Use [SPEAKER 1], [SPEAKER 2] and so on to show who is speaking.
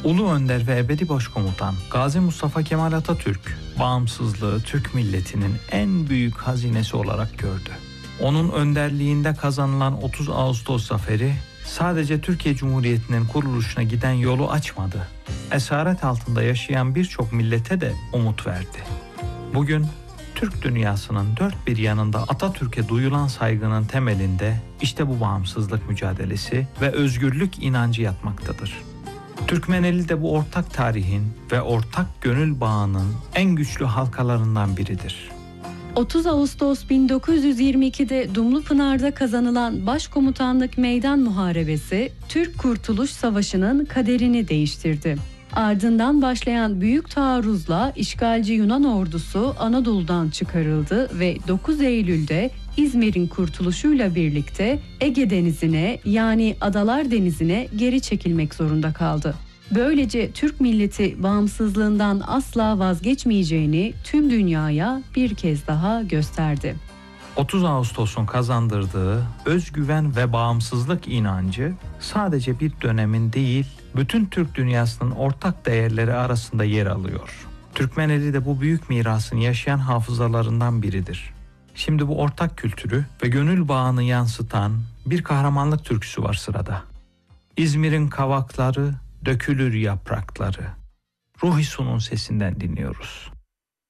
[SPEAKER 1] Ulu Önder ve ebedi başkomutan Gazi Mustafa Kemal Atatürk, bağımsızlığı Türk milletinin en büyük hazinesi olarak gördü. Onun önderliğinde kazanılan 30 Ağustos zaferi sadece Türkiye Cumhuriyeti'nin kuruluşuna giden yolu açmadı. Esaret altında yaşayan birçok millete de umut verdi. Bugün Türk dünyasının dört bir yanında Atatürk'e duyulan saygının temelinde işte bu bağımsızlık mücadelesi ve özgürlük inancı yatmaktadır. Türkmeneli de bu ortak tarihin ve ortak gönül bağının en güçlü halkalarından biridir.
[SPEAKER 2] 30 Ağustos 1922'de Dumlupınar'da kazanılan Başkomutanlık Meydan Muharebesi, Türk Kurtuluş Savaşı'nın kaderini değiştirdi. Ardından başlayan büyük taarruzla işgalci Yunan ordusu Anadolu'dan çıkarıldı ve 9 Eylül'de İzmir'in kurtuluşuyla birlikte Ege Denizi'ne yani Adalar Denizi'ne geri çekilmek zorunda kaldı. Böylece Türk milleti bağımsızlığından asla vazgeçmeyeceğini tüm dünyaya bir kez daha gösterdi.
[SPEAKER 1] 30 Ağustos'un kazandırdığı özgüven ve bağımsızlık inancı sadece bir dönemin değil, bütün Türk dünyasının ortak değerleri arasında yer alıyor. Türkmeneli de bu büyük mirasını yaşayan hafızalarından biridir. Şimdi bu ortak kültürü ve gönül bağını yansıtan bir kahramanlık türküsü var sırada. İzmir'in kavakları, dökülür yaprakları. Ruhi Su'nun sesinden dinliyoruz.